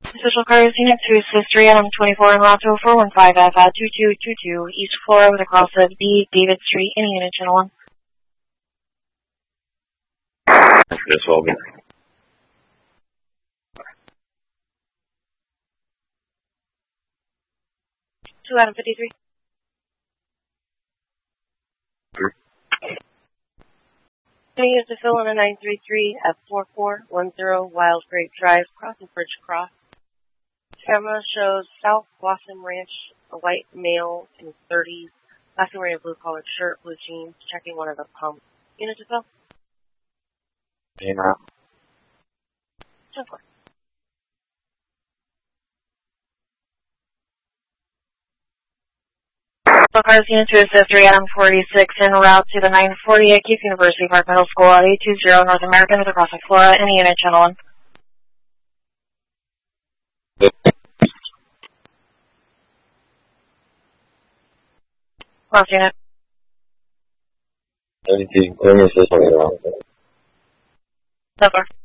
Official car is unit 263 Adam 24 en route to 415 F at 2222 East Flora with a cross of B David Street in unit channel 1. Yes, Logan. 2 Adam 53. Unit to fill on a 933 at 4410 Wild Grape Drive, Crossing Bridge Cross. Camera shows South Blossom Ranch, a white male in his 30s, last wearing a blue collared shirt, blue jeans, checking one of the pumps. Unit to fill? In route. 10-4. Cars unit 263 Adam 46 en route to the 940 at Cuse University Park Middle School at 820 North American with a crossing Flora in unit channel 1. Cross unit. 32, clear your system. 10-4.